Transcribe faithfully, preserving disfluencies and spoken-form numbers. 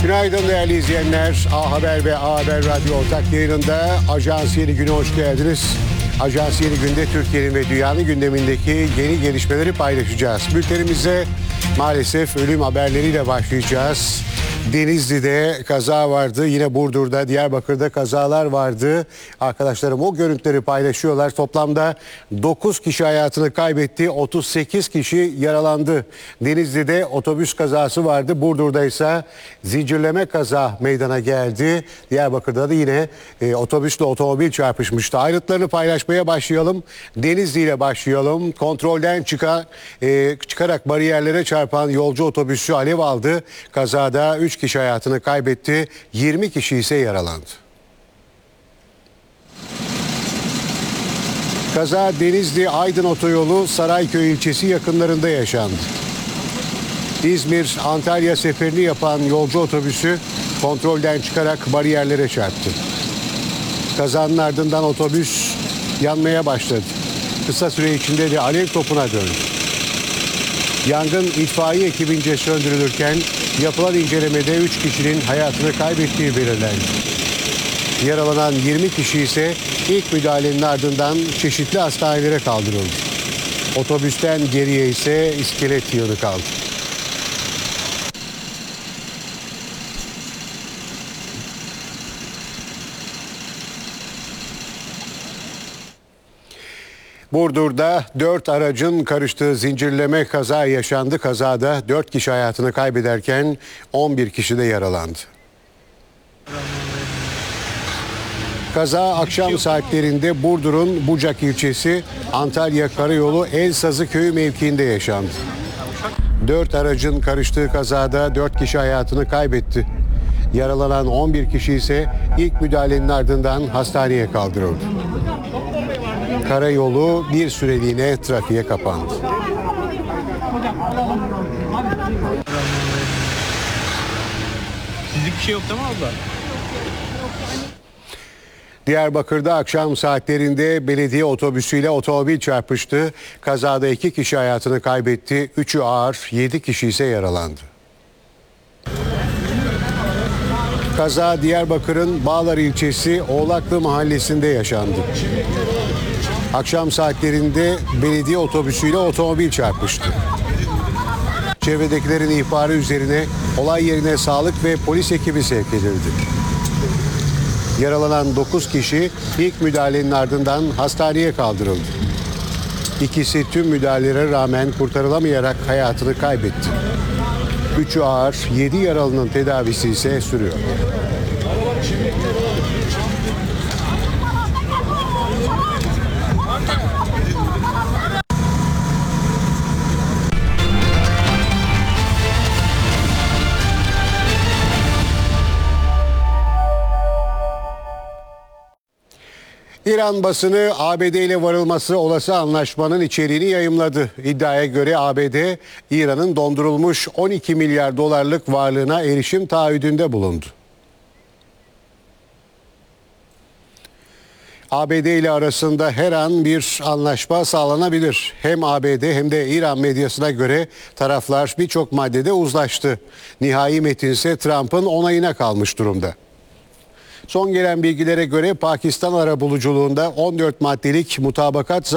Günaydın değerli izleyenler. A Haber ve A Haber Radyo ortak yayınında Ajans Yeni Gün'e hoş geldiniz. Ajans Yeni Gün'de Türkiye'nin ve dünyanın gündemindeki yeni gelişmeleri paylaşacağız. Bültenimize maalesef ölüm haberleriyle başlayacağız. Denizli'de kaza vardı. Yine Burdur'da, Diyarbakır'da kazalar vardı. Arkadaşlarım o görüntüleri paylaşıyorlar. Toplamda dokuz kişi hayatını kaybetti. otuz sekiz kişi yaralandı. Denizli'de otobüs kazası vardı. Burdur'da ise zincirleme kaza meydana geldi. Diyarbakır'da da yine e, otobüsle otomobil çarpışmıştı. Ayrıntılarını paylaşmaya başlayalım. Denizli ile başlayalım. Kontrolden çıkan, e, çıkarak bariyerlere çarpan yolcu otobüsü alev aldı. Kazada üç kişi hayatını kaybetti, yirmi kişi ise yaralandı. Kaza Denizli-Aydın otoyolu Sarayköy ilçesi yakınlarında yaşandı. İzmir-Antalya seferini yapan yolcu otobüsü kontrolden çıkarak bariyerlere çarptı. Kazanın ardından otobüs yanmaya başladı. Kısa süre içinde de alev topuna döndü. Yangın itfaiye ekibince söndürülürken yapılan incelemede üç kişinin hayatını kaybettiği belirlendi. Yaralanan yirmi kişi ise ilk müdahalenin ardından çeşitli hastanelere kaldırıldı. Otobüsten geriye ise iskelet yığını kaldı. Burdur'da dört aracın karıştığı zincirleme kaza yaşandı. Kazada dört kişi hayatını kaybederken on bir kişi de yaralandı. Kaza akşam saatlerinde Burdur'un Bucak ilçesi Antalya Karayolu Elsazı köyü mevkiinde yaşandı. Dört aracın karıştığı kazada dört kişi hayatını kaybetti. Yaralanan on bir kişi ise ilk müdahalenin ardından hastaneye kaldırıldı. Karayolu bir süreliğine trafiğe kapandı. Sizlik bir şey yok değil mi abla? Diyarbakır'da akşam saatlerinde belediye otobüsüyle otomobil çarpıştı. Kazada iki kişi hayatını kaybetti. Üçü ağır, yedi kişi ise yaralandı. Kaza Diyarbakır'ın Bağlar ilçesi Oğlaklı mahallesinde yaşandı. Akşam saatlerinde belediye otobüsüyle otomobil çarpıştı. Çevredekilerin ihbarı üzerine olay yerine sağlık ve polis ekibi sevk edildi. Yaralanan dokuz kişi ilk müdahalenin ardından hastaneye kaldırıldı. İkisi tüm müdahalelere rağmen kurtarılamayarak hayatını kaybetti. Üçü ağır, yedi yaralının tedavisi ise sürüyor. İran basını A B D ile varılması olası anlaşmanın içeriğini yayımladı. İddiaya göre A B D, İran'ın dondurulmuş on iki milyar dolarlık varlığına erişim taahhüdünde bulundu. A B D ile arasında her an bir anlaşma sağlanabilir. Hem A B D hem de İran medyasına göre taraflar birçok maddede uzlaştı. Nihai metin ise Trump'ın onayına kalmış durumda. Son gelen bilgilere göre Pakistan arabuluculuğunda on dört maddelik mutabakat